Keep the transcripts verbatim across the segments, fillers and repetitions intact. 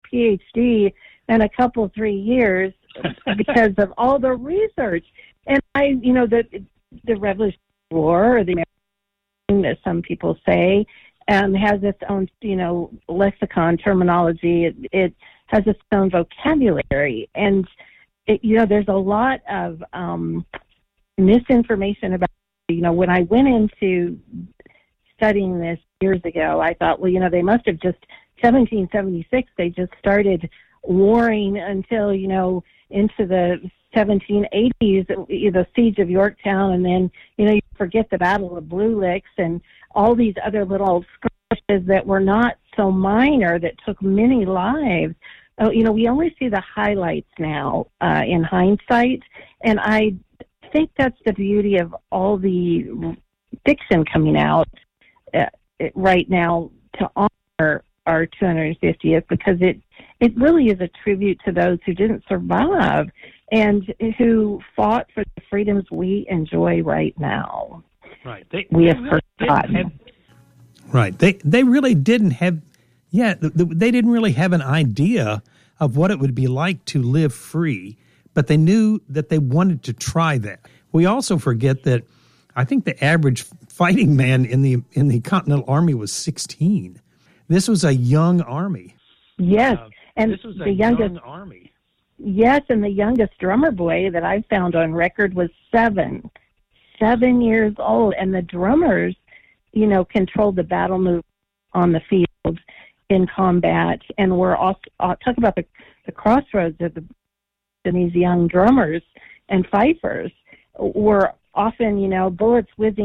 P H D in a couple, three years because of all the research. And I, you know, the the Revolutionary War, or the American, as some people say, um, has its own, you know, lexicon, terminology. It, it has its own vocabulary. And, it, you know, there's a lot of um, misinformation about, you know, when I went into studying this years ago, I thought, well, you know, they must have just, seventeen seventy-six, they just started warring until, you know, into the seventeen eighties, the Siege of Yorktown, and then, you know, you forget the Battle of Blue Licks and all these other little skirmishes that were not so minor, that took many lives. Oh, you know, we only see the highlights now uh, in hindsight, and I think that's the beauty of all the fiction coming out uh, right now to honor our two hundred fiftieth, because it, it really is a tribute to those who didn't survive and who fought for the freedoms we enjoy right now. Right. They, we they have really forgotten. Have, right. They they really didn't have, yeah, they didn't really have an idea of what it would be like to live free, but they knew that they wanted to try that. We also forget that I think the average fighting man in the in the Continental Army was sixteen. This was a young army. Yes, uh, and this was a the youngest young army. Yes, and the youngest drummer boy that I found on record was seven, seven years old. And the drummers, you know, controlled the battle move on the field in combat, and were also uh, talk about the, the crossroads of the and these young drummers and fifers were often, you know, bullets whizzing.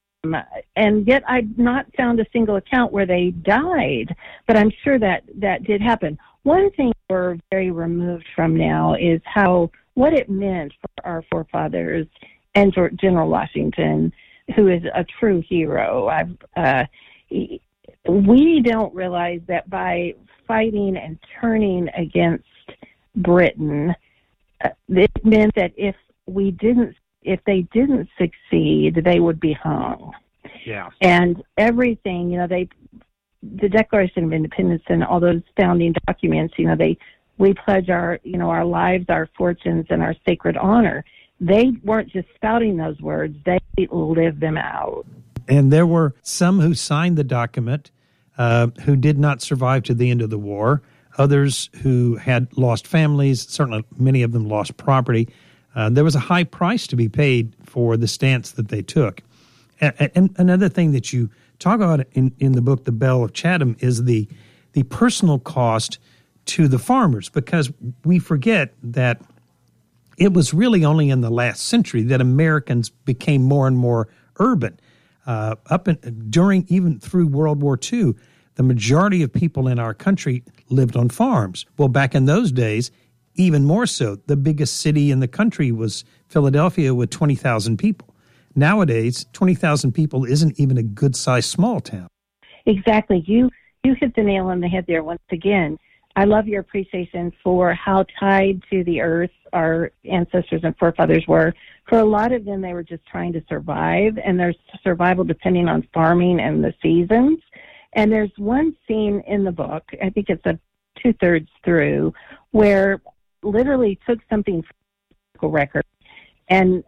And yet I've not found a single account where they died, but I'm sure that that did happen. One thing we're very removed from now is how, what it meant for our forefathers and for General Washington, who is a true hero. I've, uh, we don't realize that by fighting and turning against Britain, uh, it meant that if we didn't if they didn't succeed, they would be hung. Yeah. And everything, you know, they, the Declaration of Independence and all those founding documents, you know, they, we pledge our, you know, our lives, our fortunes, and our sacred honor. They weren't just spouting those words, they lived them out. And there were some who signed the document uh, who did not survive to the end of the war, others who had lost families, certainly many of them lost property. Uh, there was a high price to be paid for the stance that they took. And, and another thing that you talk about in, in the book, The Belle of Chatham, is the the personal cost to the farmers, because we forget that it was really only in the last century that Americans became more and more urban. Uh, up in, during even through World War Two, the majority of people in our country lived on farms. Well, back in those days, even more so, the biggest city in the country was Philadelphia with twenty thousand people. Nowadays, twenty thousand people isn't even a good-sized small town. Exactly. You you hit the nail on the head there once again. I love your appreciation for how tied to the earth our ancestors and forefathers were. For a lot of them, they were just trying to survive, and there's survival depending on farming and the seasons. And there's one scene in the book, I think it's a two-thirds through, where literally took something from the record and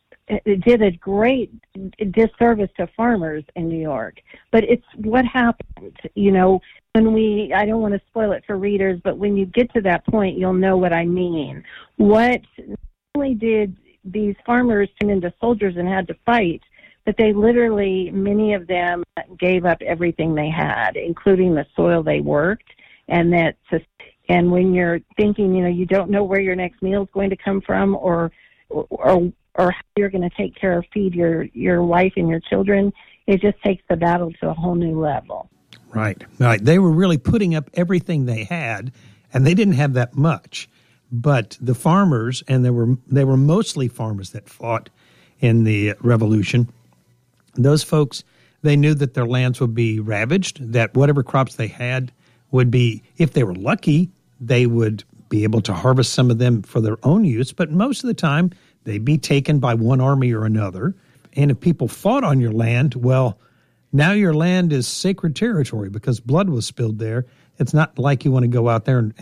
it did a great disservice to farmers in New York. But it's what happened, you know, when we, I don't want to spoil it for readers, but when you get to that point, you'll know what I mean. What not only did these farmers turn into soldiers and had to fight, but they literally, many of them gave up everything they had, including the soil they worked. And that, and when you're thinking, you know, you don't know where your next meal is going to come from, or, or, or how you're going to take care of, feed your, your wife and your children, it just takes the battle to a whole new level. Right, right. They were really putting up everything they had, and they didn't have that much. But the farmers, and there were they were mostly farmers that fought in the Revolution. Those folks, they knew that their lands would be ravaged, that whatever crops they had would be, if they were lucky, they would be able to harvest some of them for their own use. But most of the time, they'd be taken by one army or another. And if people fought on your land, well, now your land is sacred territory because blood was spilled there. It's not like you want to go out there and